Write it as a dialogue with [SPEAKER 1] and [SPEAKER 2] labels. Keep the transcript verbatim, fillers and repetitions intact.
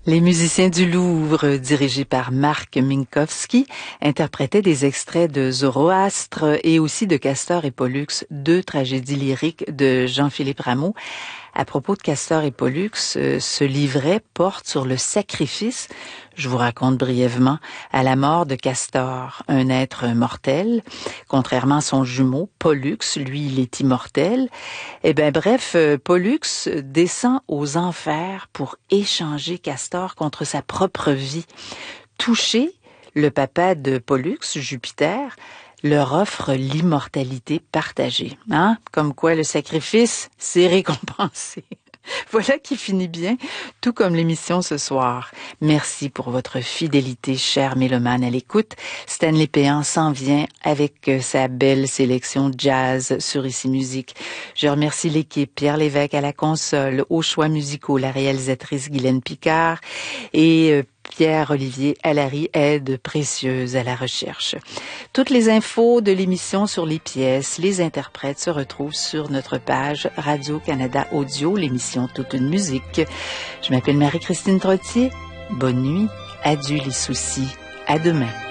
[SPEAKER 1] Les musiciens du Louvre, dirigés par Marc Minkowski, interprétaient des extraits de Zoroastre et aussi de Castor et Pollux, deux tragédies lyriques de Jean-Philippe Rameau. À propos de Castor et Pollux, ce livret porte sur le sacrifice, je vous raconte brièvement, à la mort de Castor, un être mortel. Contrairement à son jumeau, Pollux, lui, il est immortel. Eh ben, bref, Pollux descend aux enfers pour échanger Castor contre sa propre vie. Touché, le papa de Pollux, Jupiter, leur offre l'immortalité partagée. Hein? Comme quoi le sacrifice, c'est récompensé. Voilà qui finit bien, tout comme l'émission ce soir. Merci pour votre fidélité, chers mélomanes à l'écoute. Stanley Péan s'en vient avec sa belle sélection jazz sur Ici Musique. Je remercie l'équipe, Pierre Lévesque à la console, aux choix musicaux, la réalisatrice Guylaine Picard et Pierre-Olivier Allary, aide précieuse à la recherche. Toutes les infos de l'émission sur les pièces, les interprètes se retrouvent sur notre page Radio-Canada Audio, l'émission Toute une musique. Je m'appelle Marie-Christine Trottier. Bonne nuit. Adieu les soucis. À demain.